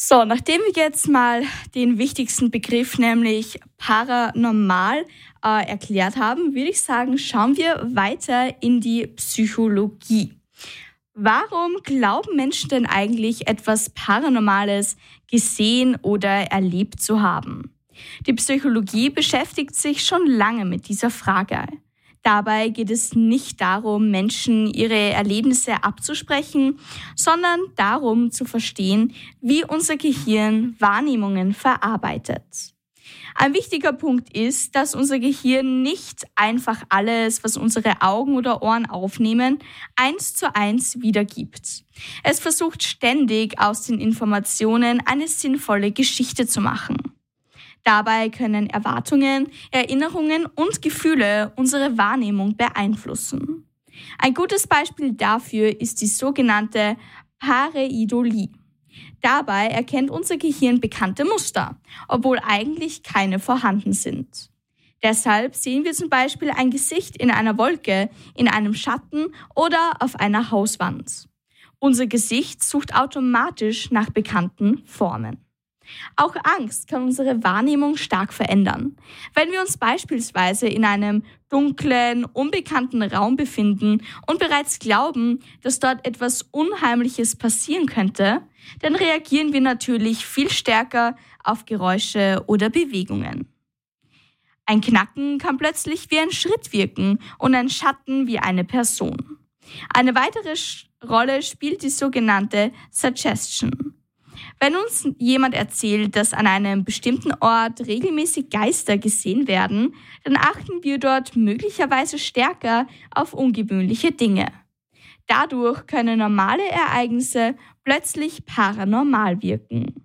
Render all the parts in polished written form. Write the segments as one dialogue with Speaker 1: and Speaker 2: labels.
Speaker 1: So, nachdem wir jetzt mal den wichtigsten Begriff, nämlich paranormal, erklärt haben, würde ich sagen, schauen wir weiter in die Psychologie. Warum glauben Menschen denn eigentlich, etwas Paranormales gesehen oder erlebt zu haben? Die Psychologie beschäftigt sich schon lange mit dieser Frage. Dabei geht es nicht darum, Menschen ihre Erlebnisse abzusprechen, sondern darum zu verstehen, wie unser Gehirn Wahrnehmungen verarbeitet. Ein wichtiger Punkt ist, dass unser Gehirn nicht einfach alles, was unsere Augen oder Ohren aufnehmen, 1:1 wiedergibt. Es versucht ständig, aus den Informationen eine sinnvolle Geschichte zu machen. Dabei können Erwartungen, Erinnerungen und Gefühle unsere Wahrnehmung beeinflussen. Ein gutes Beispiel dafür ist die sogenannte Pareidolie. Dabei erkennt unser Gehirn bekannte Muster, obwohl eigentlich keine vorhanden sind. Deshalb sehen wir zum Beispiel ein Gesicht in einer Wolke, in einem Schatten oder auf einer Hauswand. Unser Gesicht sucht automatisch nach bekannten Formen. Auch Angst kann unsere Wahrnehmung stark verändern. Wenn wir uns beispielsweise in einem dunklen, unbekannten Raum befinden und bereits glauben, dass dort etwas Unheimliches passieren könnte, dann reagieren wir natürlich viel stärker auf Geräusche oder Bewegungen. Ein Knacken kann plötzlich wie ein Schritt wirken und ein Schatten wie eine Person. Eine weitere Rolle spielt die sogenannte Suggestion. Wenn uns jemand erzählt, dass an einem bestimmten Ort regelmäßig Geister gesehen werden, dann achten wir dort möglicherweise stärker auf ungewöhnliche Dinge. Dadurch können normale Ereignisse plötzlich paranormal wirken.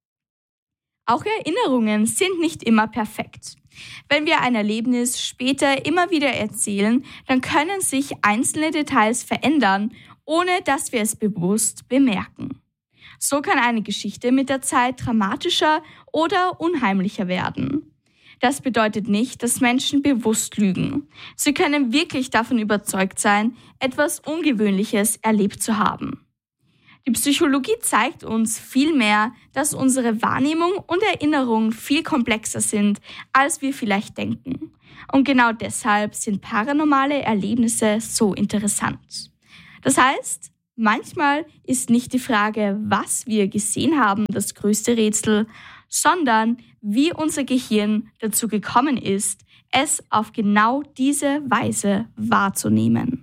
Speaker 1: Auch Erinnerungen sind nicht immer perfekt. Wenn wir ein Erlebnis später immer wieder erzählen, dann können sich einzelne Details verändern, ohne dass wir es bewusst bemerken. So kann eine Geschichte mit der Zeit dramatischer oder unheimlicher werden. Das bedeutet nicht, dass Menschen bewusst lügen. Sie können wirklich davon überzeugt sein, etwas Ungewöhnliches erlebt zu haben. Die Psychologie zeigt uns vielmehr, dass unsere Wahrnehmung und Erinnerung viel komplexer sind, als wir vielleicht denken. Und genau deshalb sind paranormale Erlebnisse so interessant. Das heißt, manchmal ist nicht die Frage, was wir gesehen haben, das größte Rätsel, sondern wie unser Gehirn dazu gekommen ist, es auf genau diese Weise wahrzunehmen.